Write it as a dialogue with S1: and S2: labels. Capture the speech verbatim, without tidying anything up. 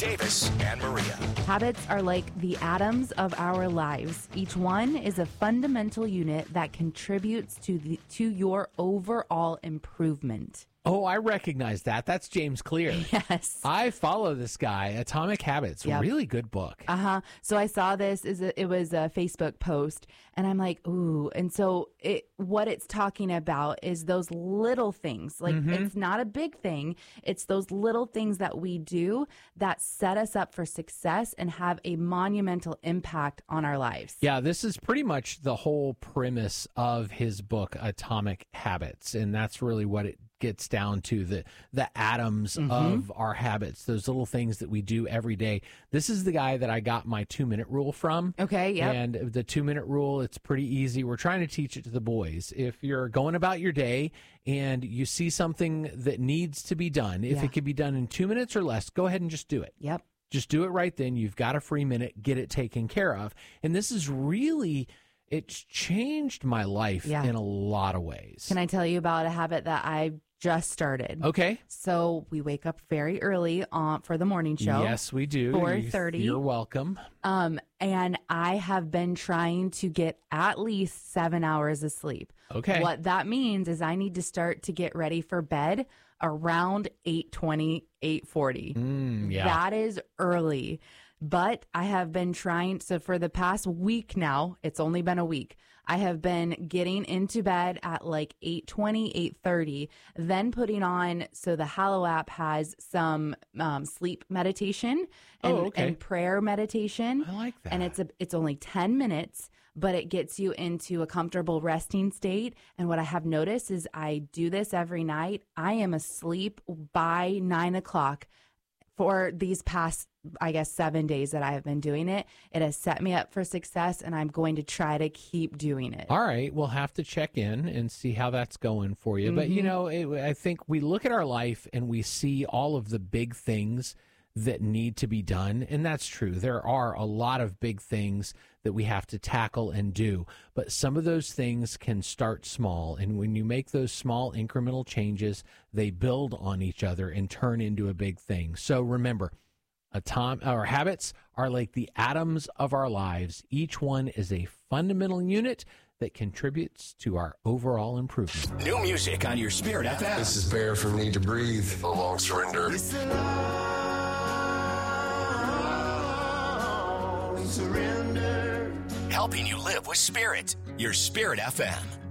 S1: Davis and Maria.
S2: Habits are like the atoms of our lives. Each one is a fundamental unit that contributes to the to your overall improvement.
S3: Oh, I recognize that. That's James Clear.
S2: Yes.
S3: I follow this guy, Atomic Habits.
S2: Yep.
S3: Really good book.
S2: Uh-huh. So I saw this, is a, it was a Facebook post, and I'm like, ooh. And so it, what it's talking about is those little things. Like, mm-hmm. It's not a big thing. It's those little things that we do that set us up for success and have a monumental impact on our lives.
S3: Yeah, this is pretty much the whole premise of his book, Atomic Habits. And that's really what it gets down to, the the atoms mm-hmm. of our habits, those little things that we do every day. This is the guy that I got my two-minute rule from.
S2: Okay, yeah.
S3: And the two-minute rule, it's pretty easy. We're trying to teach it to the boys. If you're going about your day and you see something that needs to be done, if
S2: yeah.
S3: it can be done in two minutes or less, go ahead and just do it.
S2: Yep.
S3: Just do it right then. You've got a free minute. Get it taken care of. And this is really... it's changed my life
S2: yeah.
S3: in a lot of ways.
S2: Can I tell you about a habit that I just started?
S3: Okay.
S2: So we wake up very early on for the morning show.
S3: Yes, we do.
S2: four thirty.
S3: You're welcome.
S2: Um, and I have been trying to get at least seven hours of sleep.
S3: Okay.
S2: What that means is I need to start to get ready for bed around eight twenty, eight forty.
S3: Mm, yeah.
S2: That is early. But I have been trying, so for the past week now, it's only been a week, I have been getting into bed at like eight twenty, eight thirty, then putting on, so the Hallow app has some um, sleep meditation and,
S3: oh, okay.
S2: and prayer meditation.
S3: I like that.
S2: And it's a, it's only ten minutes, but it gets you into a comfortable resting state. And what I have noticed is I do this every night. I am asleep by nine o'clock. For these past, I guess, seven days that I have been doing it, it has set me up for success, and I'm going to try to keep doing it.
S3: All right. We'll have to check in and see how that's going for you. Mm-hmm. But, you know, it, I think we look at our life and we see all of the big things that need to be done. And that's true. There are a lot of big things that we have to tackle and do. But some of those things can start small. And when you make those small incremental changes, they build on each other and turn into a big thing. So remember, atom- our habits are like the atoms of our lives. Each one is a fundamental unit that contributes to our overall improvement.
S1: New music on your Spirit F M.
S4: This is Bear from Need to Breathe. A long surrender.
S1: Surrender. Helping you live with Spirit. Your Spirit F M.